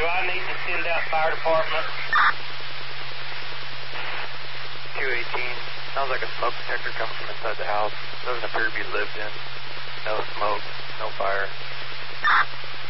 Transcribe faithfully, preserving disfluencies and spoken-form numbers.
Do I need to send out fire department? two eighteen. Sounds like a smoke detector comes from inside the house. Doesn't appear to be lived in. No smoke, no fire.